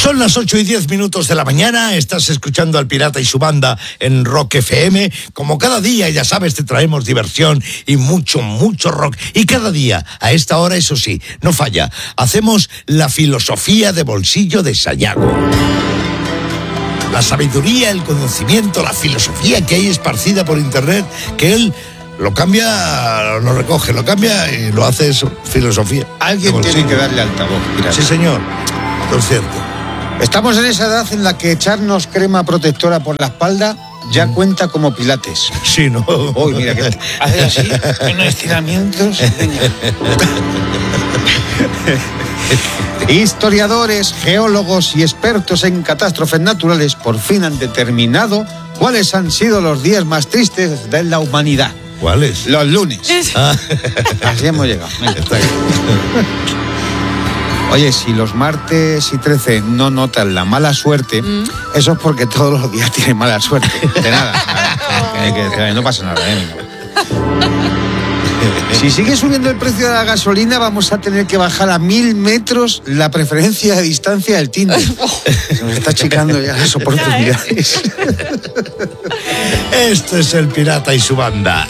Son las 8:10 de la mañana, estás escuchando al Pirata y su banda en Rock FM. Como cada día, ya sabes, te traemos diversión y mucho rock. Y cada día, a esta hora, eso sí, no falla, hacemos la filosofía de bolsillo de Sayago. La sabiduría, el conocimiento, la filosofía que hay esparcida por internet, que él lo cambia, lo recoge, lo cambia y lo hace eso, filosofía. Alguien tiene que darle altavoz, Pirata. Sí, señor, lo cierto. Estamos en esa edad en la que echarnos crema protectora por la espalda ya cuenta como pilates. Sí, ¿no? Uy, mira que hace así, unos estiramientos. Historiadores, geólogos y expertos en catástrofes naturales por fin han determinado cuáles han sido los días más tristes de la humanidad. ¿Cuáles? Los lunes. Así hemos llegado. Está bien. Oye, si los martes y 13 no notan la mala suerte, eso es porque todos los días tienen mala suerte. De nada. No pasa nada, Si sigue subiendo el precio de la gasolina, vamos a tener que bajar a 1000 metros la preferencia de distancia del Tinder. Se nos está achicando ya las oportunidades. Este es el Pirata y su banda.